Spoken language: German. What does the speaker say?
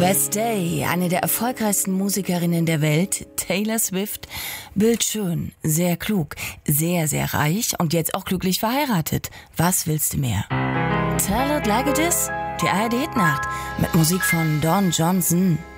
Best Day, eine der erfolgreichsten Musikerinnen der Welt, Taylor Swift, bildschön, sehr klug, sehr, sehr reich und jetzt auch glücklich verheiratet. Was willst du mehr? Tell It Like It Is, die ARD-Hitnacht mit Musik von Don Johnson.